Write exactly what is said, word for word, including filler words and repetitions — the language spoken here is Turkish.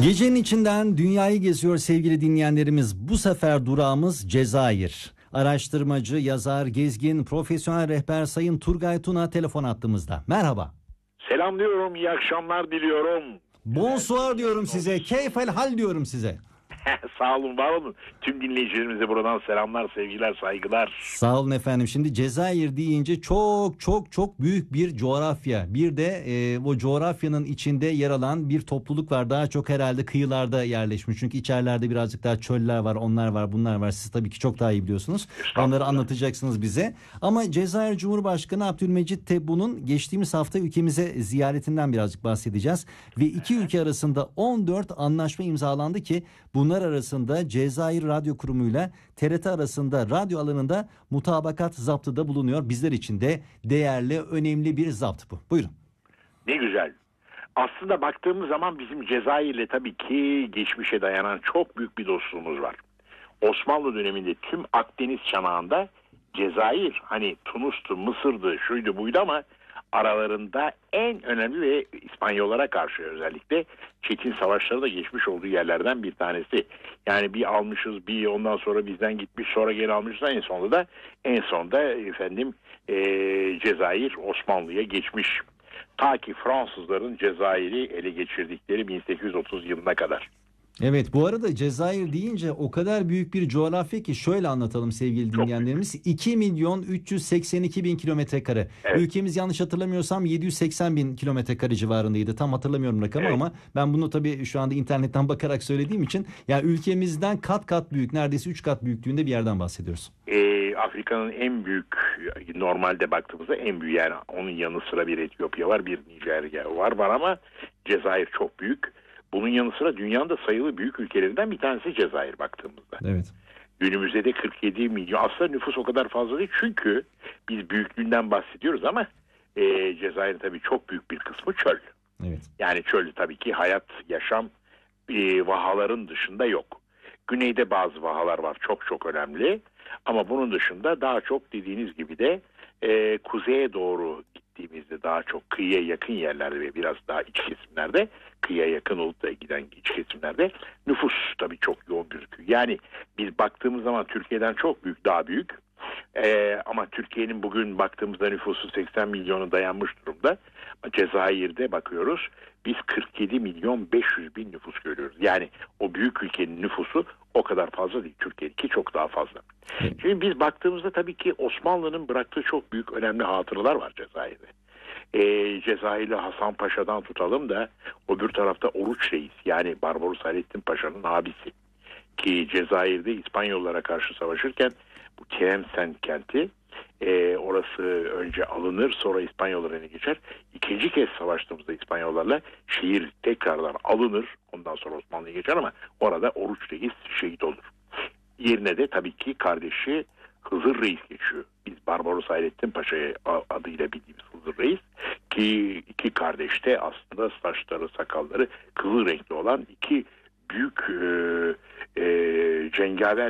Gecenin içinden dünyayı geziyor sevgili dinleyenlerimiz. Bu sefer durağımız Cezayir. Araştırmacı, yazar, gezgin, profesyonel rehber Sayın Turgay Tuna telefon attığımızda. Merhaba. Selamlıyorum, iyi akşamlar diliyorum. Bonsoir diyorum size, keyfel hal diyorum size. Sağ olun, var olun. Tüm dinleyicilerimize buradan selamlar, sevgiler, saygılar. Sağ olun efendim. Şimdi Cezayir deyince çok çok çok büyük bir coğrafya. Bir de e, o coğrafyanın içinde yer alan bir topluluk var. Daha çok herhalde kıyılarda yerleşmiş. Çünkü içerilerde birazcık daha çöller var, onlar var, bunlar var. Siz tabii ki çok daha iyi biliyorsunuz. Onları anlatacaksınız bize. Ama Cezayir Cumhurbaşkanı Abdülmecit Tebboun'un geçtiğimiz hafta ülkemize ziyaretinden birazcık bahsedeceğiz. Ve iki ülke arasında on dört anlaşma imzalandı ki bunlar arasında Cezayir Radyo Kurumu'yla T R T arasında radyo alanında mutabakat zaptı da bulunuyor. Bizler için de değerli, önemli bir zapt bu. Buyurun. Ne güzel. Aslında baktığımız zaman bizim Cezayir'le tabii ki geçmişe dayanan çok büyük bir dostluğumuz var. Osmanlı döneminde tüm Akdeniz çanağında Cezayir, hani Tunus'tu, Mısır'dı, şuydu buydu ama aralarında en önemli ve İspanyollara karşı özellikle çetin savaşları da geçmiş olduğu yerlerden bir tanesi. Yani bir almışız, bir ondan sonra bizden gitmiş, sonra geri almışız, en sonunda da en sonunda efendim e, Cezayir Osmanlı'ya geçmiş. Ta ki Fransızların Cezayir'i ele geçirdikleri bin sekiz yüz otuz yılına kadar. Evet, bu arada Cezayir deyince o kadar büyük bir coğrafya ki şöyle anlatalım sevgili dinleyenlerimiz. iki milyon üç yüz seksen iki bin kilometre kare. Evet. Ülkemiz yanlış hatırlamıyorsam yedi yüz seksen bin kilometre kare civarındaydı. Tam hatırlamıyorum rakamı Evet. ama ben bunu tabii şu anda internetten bakarak söylediğim için yani ülkemizden kat kat büyük, neredeyse üç kat büyüklüğünde bir yerden bahsediyoruz. Ee, Afrika'nın en büyük, normalde baktığımızda en büyük, yani onun yanı sıra bir Etiyopya var, bir Nijerya var var ama Cezayir çok büyük. Bunun yanı sıra dünyanın da sayılı büyük ülkelerinden bir tanesi Cezayir baktığımızda. Evet. Günümüzde de kırk yedi milyon. Aslında nüfus o kadar fazla değil çünkü biz büyüklüğünden bahsediyoruz ama e, Cezayir'in tabii çok büyük bir kısmı çöl. Evet. Yani çöl tabii ki hayat, yaşam e, vahaların dışında yok. Güneyde bazı vahalar var, çok çok önemli. Ama bunun dışında daha çok dediğiniz gibi de e, kuzeye doğru gittiğimizde daha çok kıyıya yakın yerlerde ve biraz daha iç kesimlerde, kıyıya yakın olup da giden iç kesimlerde nüfus tabii çok yoğun gözüküyor. Yani biz baktığımız zaman Türkiye'den çok büyük, daha büyük. E, ama Türkiye'nin bugün baktığımızda nüfusu seksen milyonu dayanmış durumda. Cezayir'de bakıyoruz, biz kırk yedi milyon beş yüz bin nüfus görüyoruz. Yani o büyük ülkenin nüfusu o kadar fazla değil. Türkiye'deki çok daha fazla. Evet. Şimdi biz baktığımızda tabii ki Osmanlı'nın bıraktığı çok büyük önemli hatıralar var Cezayir'de. Ee, Cezayirli Hasan Paşa'dan tutalım da öbür tarafta Oruç Reis, yani Barbaros Hayrettin Paşa'nın abisi. Ki Cezayir'de İspanyollara karşı savaşırken bu Tlemcen kenti, e, orası önce alınır, sonra İspanyollar eline geçer. İkinci kez savaştığımızda İspanyollarla şehir tekrardan alınır, ondan sonra Osmanlı'ya geçer ama orada Oruç Reis şehit olur. Yerine de tabii ki kardeşi Hızır Reis geçiyor. Biz Barbaros Hayrettin Paşa'ya adıyla bildiğimiz Hızır Reis, ki iki kardeş de aslında saçları, sakalları kızıl renkli olan iki büyük e, e, cengaver